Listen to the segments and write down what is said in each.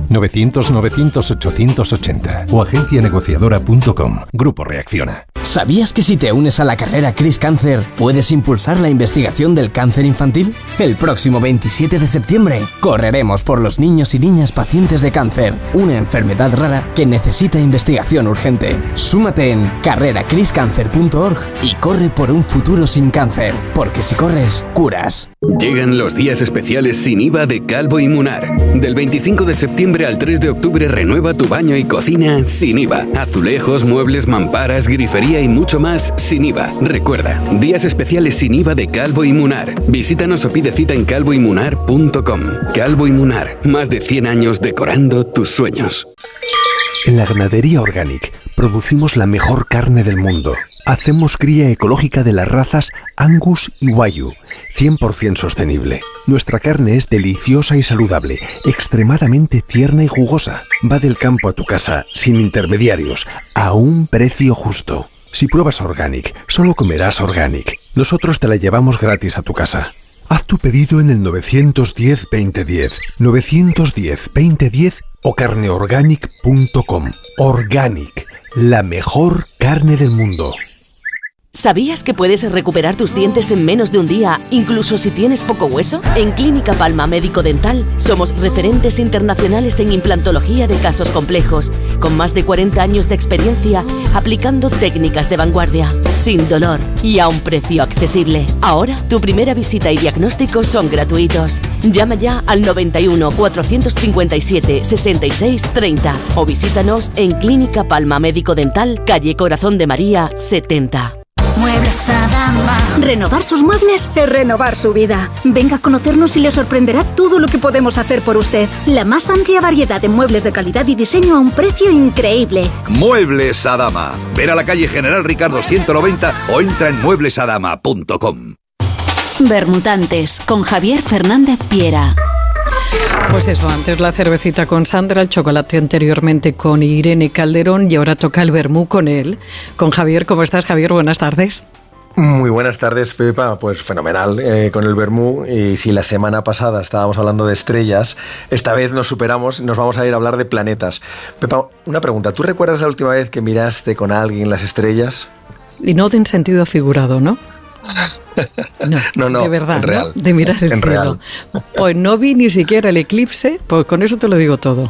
900-900-880 o agencianegociadora.com. Grupo Reacciona. ¿Sabías que si te unes a la carrera Cris Cáncer puedes impulsar la investigación del cáncer infantil? El próximo 27 de septiembre correremos por los niños y niñas pacientes de cáncer, una enfermedad rara que necesita investigación urgente. Súmate en carreracriscancer.org y corre por un futuro sin cáncer, porque si corres, curas. Llegan los días especiales sin IVA de Calvo y Munar. Del 25 de septiembre al 3 de octubre renueva tu baño y cocina sin IVA. Azulejos, muebles, mamparas, grifería y mucho más sin IVA. Recuerda, días especiales sin IVA de Calvo y Munar. Visítanos o pide cita en calvoymunar.com. Calvo y Munar, más de 100 años decorando tus sueños. En la Ganadería Organic producimos la mejor carne del mundo. Hacemos cría ecológica de las razas Angus y Wagyu, 100% sostenible. Nuestra carne es deliciosa y saludable, extremadamente tierna y jugosa. Va del campo a tu casa, sin intermediarios, a un precio justo. Si pruebas Organic, solo comerás Organic. Nosotros te la llevamos gratis a tu casa. Haz tu pedido en el 910-2010, 910-2010 o carneorganic.com. Organic, la mejor carne del mundo. ¿Sabías que puedes recuperar tus dientes en menos de un día, incluso si tienes poco hueso? En Clínica Palma Médico Dental somos referentes internacionales en implantología de casos complejos, con más de 40 años de experiencia aplicando técnicas de vanguardia, sin dolor y a un precio accesible. Ahora, tu primera visita y diagnóstico son gratuitos. Llama ya al 91 457 66 30 o visítanos en Clínica Palma Médico Dental, calle Corazón de María 70. Muebles Adama. Renovar sus muebles es renovar su vida. Venga a conocernos y le sorprenderá todo lo que podemos hacer por usted. La más amplia variedad de muebles de calidad y diseño a un precio increíble. Muebles Adama. Ven a la calle General Ricardo 190 o entra en mueblesadama.com. Bermutantes con Javier Fernández Piera. Pues eso, antes la cervecita con Sandra, el chocolate anteriormente con Irene Calderón y ahora toca el vermú con él, con Javier. ¿Cómo estás, Javier? Buenas tardes. Muy buenas tardes, Pepa. Pues fenomenal con el vermú. Y si la semana pasada estábamos hablando de estrellas, esta vez nos superamos, nos vamos a ir a hablar de planetas. Pepa, una pregunta. ¿Tú recuerdas la última vez que miraste con alguien las estrellas? Y no en sentido figurado, ¿no? No, de verdad, real, ¿no? De mirar el cielo. Real. Pues no vi ni siquiera el eclipse, pues con eso te lo digo todo.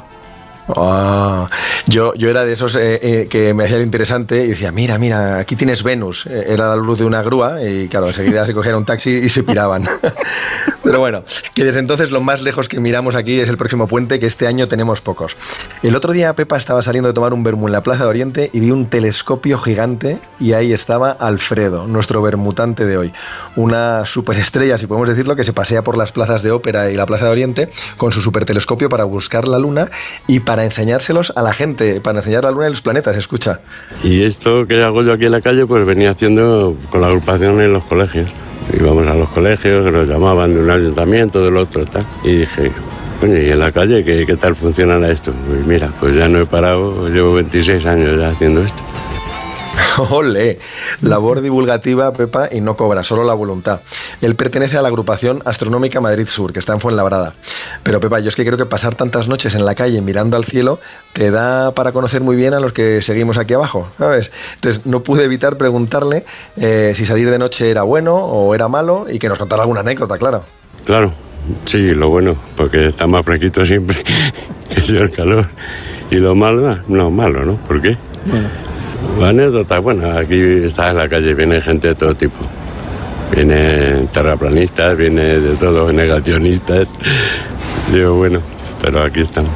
Yo era de esos que me hacía interesante y decía, mira, aquí tienes Venus. Era la luz de una grúa y claro, enseguida se cogían un taxi y se piraban. Pero bueno, que desde entonces lo más lejos que miramos aquí es el próximo puente, que este año tenemos pocos. El otro día Pepa estaba saliendo de tomar un vermú en la Plaza de Oriente y vi un telescopio gigante y ahí estaba Alfredo, nuestro vermutante de hoy. Una superestrella, si podemos decirlo, que se pasea por las plazas de Ópera y la Plaza de Oriente con su supertelescopio para buscar la luna y para enseñárselos a la gente, para enseñar la luna y los planetas. Escucha. Y esto que hago yo aquí en la calle, pues venía haciendo con la agrupación en los colegios. Íbamos a los colegios, que nos llamaban de un ayuntamiento, del otro, tal. Y dije, coño, ¿y en la calle qué tal funcionará esto? Pues mira, pues ya no he parado, llevo 26 años ya haciendo esto. ¡Ole! Labor divulgativa, Pepa, y no cobra, solo la voluntad. Él pertenece a la agrupación astronómica Madrid Sur, que está en Fuenlabrada. Pero, Pepa, yo es que creo que pasar tantas noches en la calle mirando al cielo te da para conocer muy bien a los que seguimos aquí abajo, ¿sabes? Entonces, no pude evitar preguntarle si salir de noche era bueno o era malo y que nos contara alguna anécdota, claro. Claro, sí, lo bueno, porque está más fresquito siempre que sea el calor. Y lo malo, no, malo, ¿no? ¿Por qué? Bueno. La anécdota, bueno, aquí está en la calle, viene gente de todo tipo. Vienen terraplanistas, viene de todo, negacionistas. Digo, bueno, pero aquí estamos.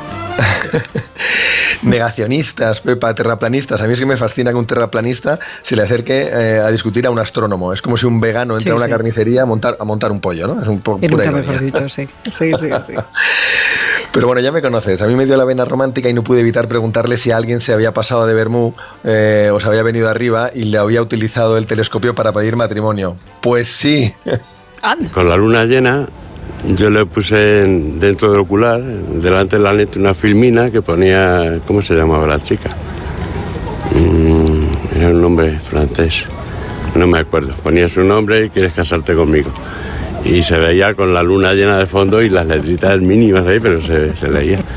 Negacionistas, Pepa, terraplanistas. A mí es que me fascina que un terraplanista se le acerque a discutir a un astrónomo. Es como si un vegano entra a una carnicería a montar un pollo, ¿no? Es un poco pura ironía. Mejor dicho, sí. Pero bueno, ya me conoces. A mí me dio la vena romántica y no pude evitar preguntarle si alguien se había pasado de vermú o se había venido arriba y le había utilizado el telescopio para pedir matrimonio. Pues sí. Con la luna llena, yo le puse dentro del ocular, delante de la lente, una filmina que ponía... ¿Cómo se llamaba la chica? Era un nombre francés. No me acuerdo. Ponía su nombre y quieres casarte conmigo. Y se veía con la luna llena de fondo y las letritas mínimas ahí, pero se leía.